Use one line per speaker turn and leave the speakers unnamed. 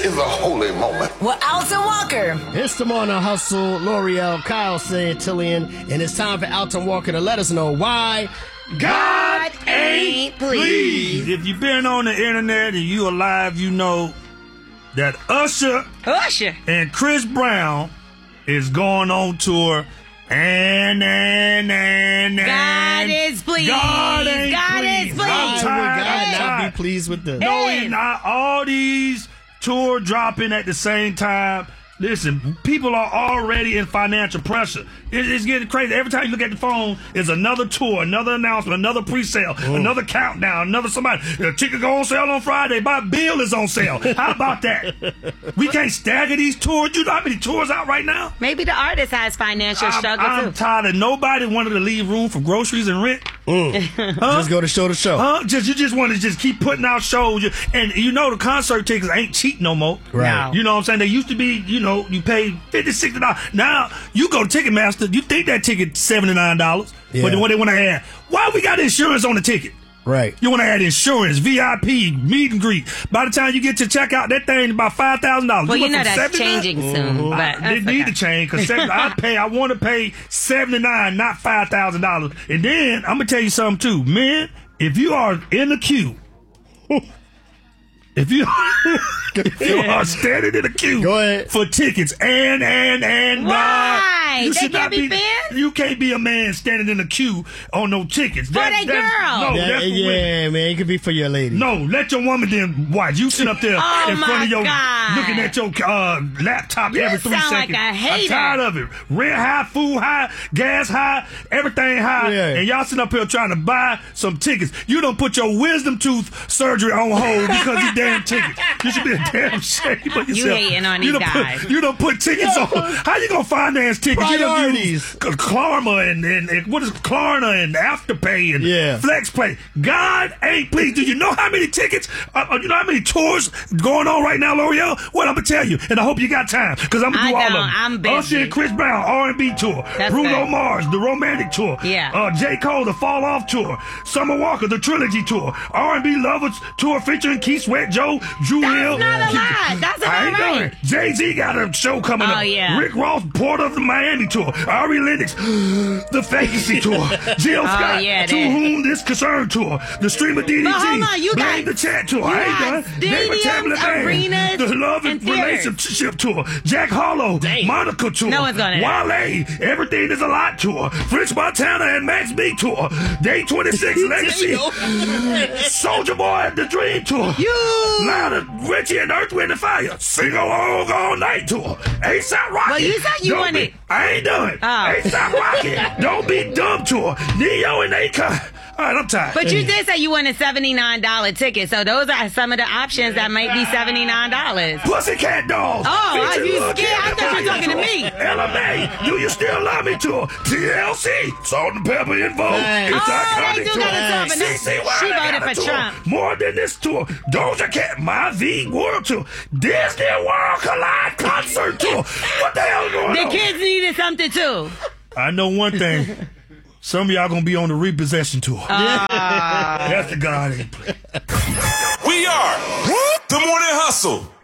is a holy moment.
Well, Alton Walker.
It's the Morning Hustle. L'Oreal, Kyle Santillian, and it's time for Alton Walker to let us know why
God ain't pleased. If you've been on the internet and you alive, you know that Usher and Chris Brown is going on tour. And
God is pleased.
God ain't
God
pleased.
is pleased.
I'm tired.
God not be pleased with this?
No, he's not. All these tour dropping at the same time. Listen, people are already in financial pressure. It's getting crazy. Every time you look at the phone, it's another tour, another announcement, another pre-sale, another countdown, another somebody. The ticket go on sale on Friday. My bill is on sale. How about that? We can't stagger these tours. You know how many tours out right now?
Maybe the artist has financial struggle
I'm
too.
tired of nobody wanted to leave room for groceries and rent.
Just go to show to show.
You just want to just keep putting out shows. And you know the concert tickets ain't cheap no more.
Right.
You know what I'm saying? They used to be, you pay $50, $60. Now, you go to Ticketmaster, you think that ticket's $79.
Yeah.
But what they want to add, why we got insurance on the ticket?
Right.
You want to add insurance, VIP, meet and greet. By the time you get to checkout, that thing is about $5,000.
Well, you know that's changing soon. But
They need to change because I want to pay $79, not $5,000. And then I'm gonna tell you something too, man. If you are in the queue, if you are standing in the queue for tickets and
why?
you
They
should
can't
not
be fans?
You can't be a man standing in the queue on no tickets.
For that girl.
No, that's for women.
Man, it could be for your lady.
No, let your woman then watch. You sit up there in front of your, looking at your laptop every 3 seconds.
Like a hater.
I'm tired of it. Rent high, food high, gas high, everything high, and y'all sitting up here trying to buy some tickets. You don't put your wisdom tooth surgery on hold because you damn tickets. You should be a damn shame of yourself.
You hating on these guys.
You don't put tickets on. How you gonna finance tickets?
Priorities.
You don't use Klarna and what is Klarna and Afterpay and FlexPay. God ain't pleased. Do you know how many tickets? You know how many tours going on right now, L'Oreal? Well, I'm gonna tell you, and I hope you got time because I'm gonna do all of them.
I'm busy.
Usher and Chris Brown R&B tour.
That's
Bruno
good.
Mars the romantic tour.
Yeah.
J. Cole the Fall Off tour. Summer Walker the trilogy tour. R&B Lovers tour featuring Keith Sweat, Joe, Drew Hill.
That's not a lot. That's about right.
Jay-Z got a show coming up.
Yeah.
Rick Ross Port of the Miami tour. Ari Lennox the Vacancy tour. Jill Scott To Whom This Concern tour. The Streamer DDG.
But hold on, you
Blame
got
the Chat tour. I ain't done.
stadiums, arenas,
the Love and
theaters.
Relationship tour. Jack Harlow. Monica tour.
No one's gonna
Wale. Everything is a Lot tour. French Montana and Max B tour. Day 26 Legacy. Soulja Boy The Dream tour. Louder Richie and Earth, Wind and Fire. Sing along all night tour. A$AP Rocky.
Well, you said you wanted.
I ain't done. A$AP Rocky. Don't Be Dumb tour. Neo and Akon. All right, I'm tired.
But you did say you wanted $79 tickets, so those are some of the options that might be $79.
Pussycat Dolls.
Oh, are
Featuring
you
Lil'
scared? I
Kim
thought you were
and
talking to
Fire
me.
tour. LMA. Do You Still Love Me tour. TLC. Salt and Pepper in Vogue. It's iconic
they do
tour.
got a tour, but
CC
she
Winans
voted
got a
for
tour.
Trump.
More Than This tour. Doja Cat. My V World tour. Disney World Collide concert tour. What the hell is going
The
on?
kids needed something too.
I know one thing. Some of y'all gonna be on the repossession tour. That's the God ain't play.
We are the Morning Hustle.